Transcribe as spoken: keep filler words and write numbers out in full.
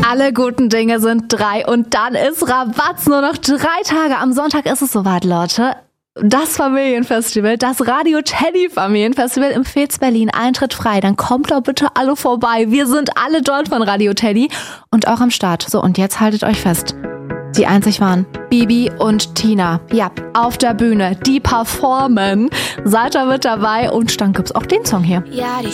Alle guten Dinge sind drei und dann ist Rabatz. Nur noch drei Tage. Am Sonntag ist es soweit, Leute. Das Familienfestival, das Radio Teddy Familienfestival im Fez Berlin, Eintritt frei. Dann kommt doch bitte alle vorbei. Wir sind alle dort von Radio Teddy und auch am Start. So, und jetzt haltet euch fest. Die einzig waren Bibi und Tina. Ja, auf der Bühne. Die performen. Seid da mit dabei und dann gibt's auch den Song hier. Ja, die